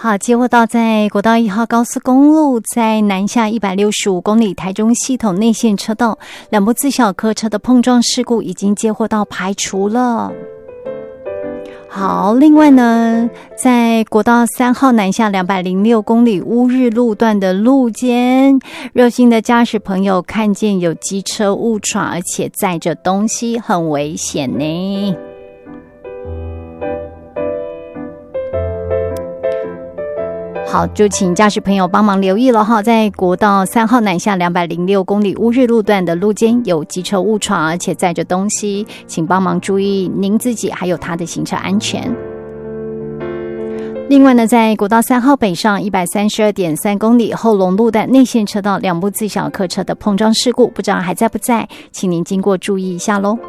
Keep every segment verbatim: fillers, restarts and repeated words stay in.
好，接获到在国道一号高速公路在南下一百六十五公里台中系统内线车道两部自小客车的碰撞事故已经接获到排除了。好，另外呢，在国道三号南下两百零六公里乌日路段的路肩，热心的驾驶朋友看见有机车误闯，而且载着东西，很危险呢。好，就请驾驶朋友帮忙留意了哈，在国道三号南下两百零六公里乌日路段的路肩有机车误闯，而且载着东西，请帮忙注意您自己还有他的行车安全。另外呢，在国道三号北上一百三十二点三公里后龙路段内线车道两部自小客车的碰撞事故，不知道还在不在，请您经过注意一下咯。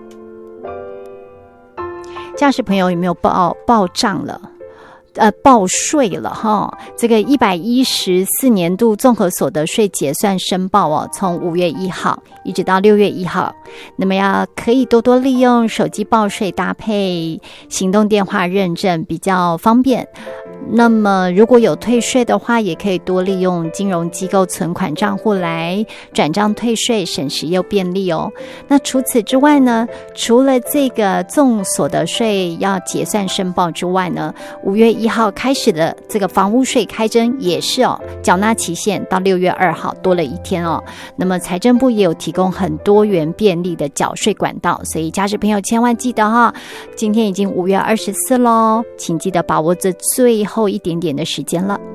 驾驶朋友有没有报报账了？呃，报税了哈，这个一百一十四年度综合所得税结算申报哦，从五月一号一直到六月一号，那么要可以多多利用手机报税搭配行动电话认证，比较方便。那么如果有退税的话，也可以多利用金融机构存款账户来转账退税，省时又便利哦。那除此之外呢，除了这个综所得税要结算申报之外呢，五月一号开始的这个房屋税开征也是哦，缴纳期限到六月二号多了一天哦。那么财政部也有提供很多元便利的缴税管道，所以驾驶朋友千万记得哈，今天已经五月二十四咯，请记得把握这最后一点点的时间了。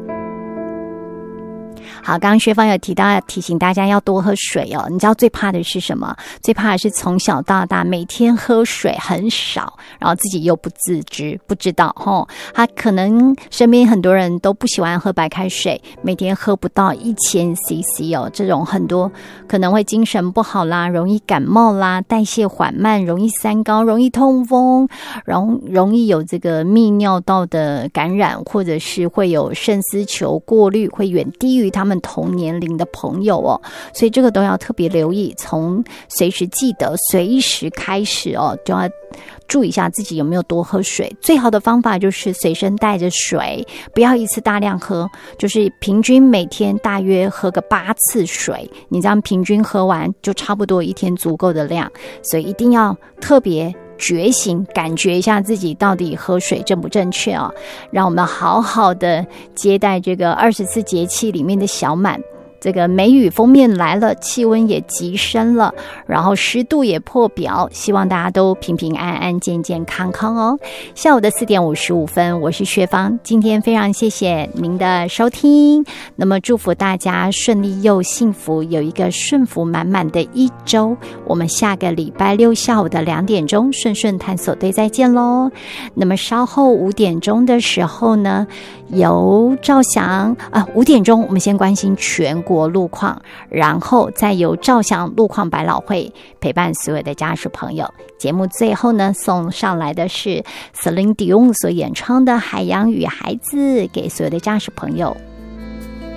好，刚刚学芳有提到提醒大家要多喝水哦。你知道最怕的是什么？最怕的是从小到大每天喝水很少，然后自己又不自知不知道齁。他可能身边很多人都不喜欢喝白开水，每天喝不到一千 C C 哦，这种很多可能会精神不好啦，容易感冒啦，代谢缓慢，容易三高，容易痛风，容容易有这个泌尿道的感染，或者是会有肾丝球过滤，会远低于他们同年龄的朋友哦，所以这个都要特别留意，从随时记得随时开始哦，就要注意一下自己有没有多喝水。最好的方法就是随身带着水，不要一次大量喝，就是平均每天大约喝个八次水，你这样平均喝完就差不多一天足够的量，所以一定要特别觉醒，感觉一下自己到底喝水正不正确哦，让我们好好的接待这个二十四节气里面的小满。这个梅雨锋面来了，气温也急升了，然后湿度也破表，希望大家都平平安安健健康康哦。下午的四点五十五分，我是薛芳，今天非常谢谢您的收听，那么祝福大家顺利又幸福，有一个顺福满满的一周。我们下个礼拜六下午的两点钟顺顺探索队再见咯。那么稍后五点钟的时候呢，由赵翔啊，五点钟我们先关心全国路况，然后再由赵翔路况百老汇陪伴所有的家属朋友。节目最后呢，送上来的是 Celine Dion 所演唱的《海洋与孩子》，给所有的家属朋友